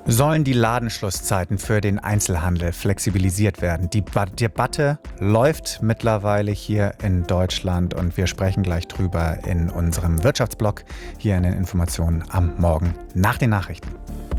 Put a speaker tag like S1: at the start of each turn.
S1: Sollen die Ladenschlusszeiten für den Einzelhandel flexibilisiert werden? Die Debatte läuft mittlerweile hier in Deutschland und wir sprechen gleich drüber in unserem Wirtschaftsblog hier in den Informationen am Morgen nach den Nachrichten.